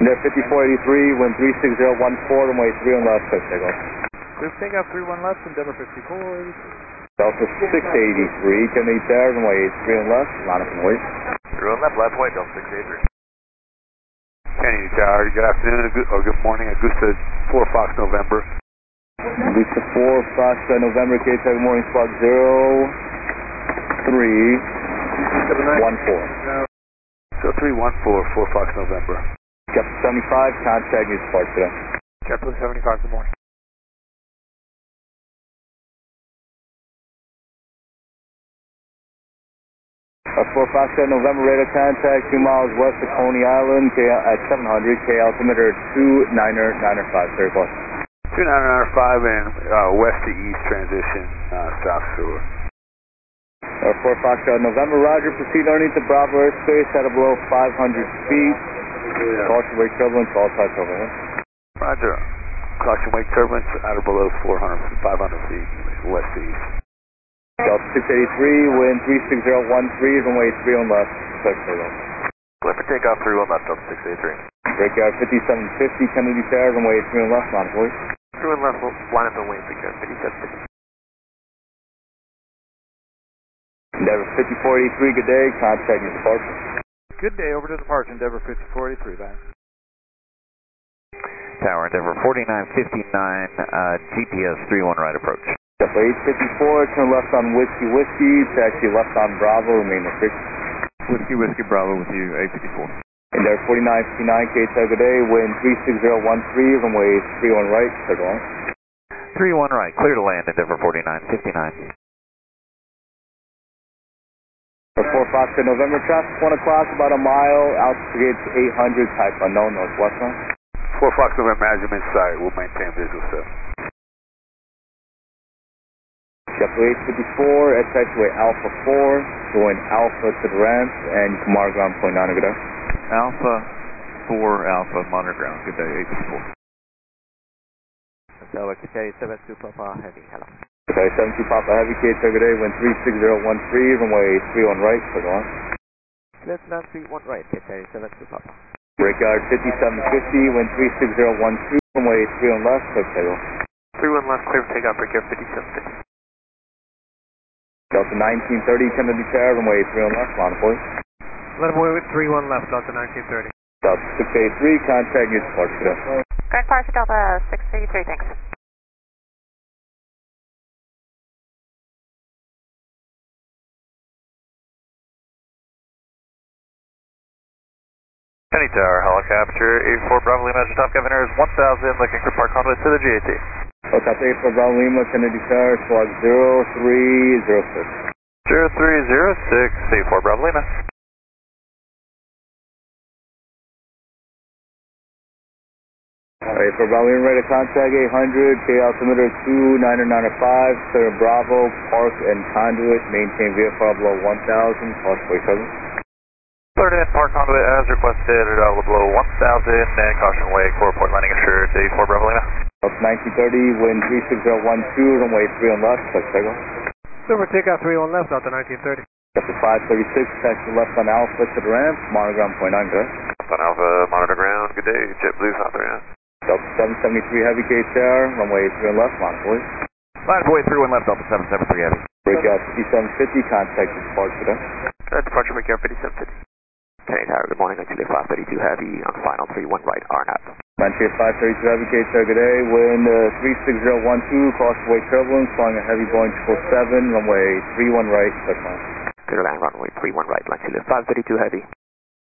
There 5483, wind 36014, runway 31 left, clear takeoff. Clear for takeoff, 31 left, Endeavour 5483. Delta 683, Kennedy Tower, runway 31 left, line up and wait. 31 left, left wait, Delta 683. Kennedy Tower, good afternoon or good morning, Augusta 4 Fox November. Augusta 4 Fox November, K Tower, morning squawk 0314. So 314, 4 Fox November. Captain 75, contact news support today. Captain 75, good morning. Our 4 Fox November, radar contact 2 miles west of Coney Island, at 700, K altimeter 2995, clear call. 2995 and west to east transition, south shore. Our 4 Fox November, roger, proceed underneath the Bravo airspace at or below 500 feet. Caution wake turbulence, all types overhead. Roger. Caution wake turbulence at or below 500 feet, west to east. Delta 683, wind 36013, runway 31 left, clear takeoff. Clear for takeoff, 31 left, Delta 683. Breakout 5750, Kennedy Tower, runway 31 left, line of voice. 31 left, line up and wait, breakout 5750. Endeavour 5483, good day, contact news departure. Good day, over to departure, Endeavour 5483, back. Tower, Endeavour 4959, GPS 31 right approach. Delta 854, turn left on Whiskey, taxi left on Bravo, remain restricted. Whiskey Bravo with you, 854. Endeavour 4959, K Tower, good day, wind 36013, runway 31 right, clear to land. 31 right, clear to land, Endeavour 4959. Our 4 Fox November, traffic 1 o'clock, about a mile, altitude 800, type unknown, northwest line. 4 Fox November, management site, will maintain visual set. JetBlue 854, at taxiway Alpha 4, going Alpha to the ramp, and Kumar ground point 9, good day. Alpha 4 Alpha, monitor ground, good day, 854. Tower Kitari 72 Papa Heavy, hello. Okay, 72 Papa Heavy, K Tower, good day, wind 36013, runway 31 right, clear to land. Clear to land 31 right, Kitari 72 Papa. Breakout 5750, wind 36012, runway 31 left, clear takeoff. 31 left, clear for takeoff, breakout 5750. Delta 1930, Kennedy Tower, runway 31 left, line of voice. Let him away with 31 left, Delta 1930. Delta 683, contact news support today. Correct departure, Delta 683, thanks. Kennedy Tower, helicopter 84 Bravo Lima, top Governor is 1000, looking for park conduit to the GAT. Helicopter 84 Bravo Lima, Kennedy Tower, squawk 0306. 0306, 84 Bravo Lima. Alright, for Bravo Lima, ready to contact 800, K altimeter 2995, clear Bravo, park and conduit, maintain VFR below 1000, caution wake turbulence. Cleared in, park conduit as requested, below 1000, and caution wake for port landing assured, 84 Bravo Lima. Up 1930, wind 36012, runway 3 on left, clear takeoff. Silver takeoff 31 left, Delta 1930. Delta 536, taxi left on Alpha to the ramp, monitor ground point 9, good day. On Alpha, monitor ground, good day, JetBlue South Area. Delta 773 Heavy, K Tower, runway 3 on left, monitor voice. Line boy 31 left, Delta 773 Heavy. Breakout 5750, contact departure today. Departure breakout 5750. Kennedy Tower, good morning, actually 532 Heavy on final 31 right, RNAP. Manchester 532 Heavy, K Tower, good day, wind 36012, cross wake turbulence, flying a heavy Boeing 777, runway 31 right, clear to land. Clear to land runway 31 right, Lancelot 532 Heavy.